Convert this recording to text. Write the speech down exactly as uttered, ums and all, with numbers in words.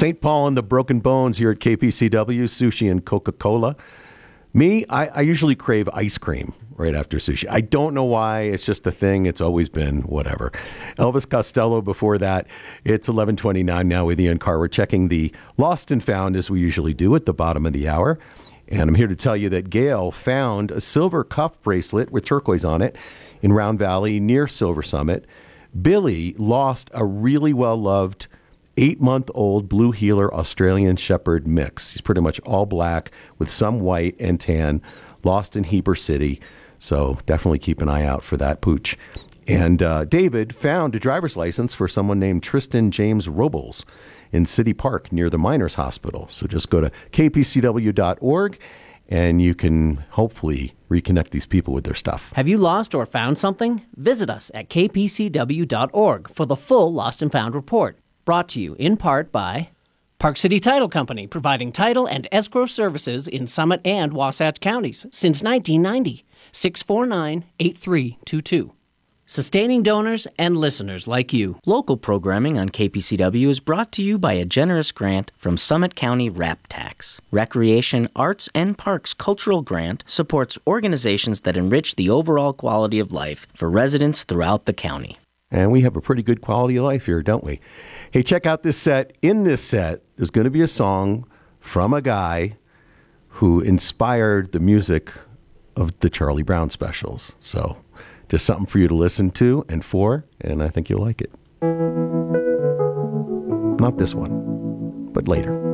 Saint Paul and the Broken Bones here at K P C W, sushi and Coca-Cola. Me, I, I usually crave ice cream right after sushi. I don't know why. It's just a thing. It's always been whatever. Elvis Costello before that. It's eleven twenty-nine now with Ian Carr. We're checking the lost and found as we usually do at the bottom of the hour. And I'm here to tell you that Gail found a silver cuff bracelet with turquoise on it in Round Valley near Silver Summit. Billy lost a really well-loved eight-month-old Blue Heeler Australian Shepherd mix. He's pretty much all black with some white and tan, lost in Heber City. So definitely keep an eye out for that pooch. And uh, David found a driver's license for someone named Tristan James Robles in City Park near the Miners Hospital. So just go to k p c w dot org and you can hopefully reconnect these people with their stuff. Have you lost or found something? Visit us at k p c w dot org for the full Lost and Found report. Brought to you in part by Park City Title Company, providing title and escrow services in Summit and Wasatch counties since nineteen ninety. six four nine, eight three two two. Sustaining donors and listeners like you. Local programming on K P C W is brought to you by a generous grant from Summit County RAP Tax. Recreation, Arts, and Parks Cultural Grant supports organizations that enrich the overall quality of life for residents throughout the county. And we have a pretty good quality of life here, don't we? Hey, check out this set. In this set, there's going to be a song from a guy who inspired the music of the Charlie Brown specials. So just something for you to listen to and for, and I think you'll like it. Not this one, but later.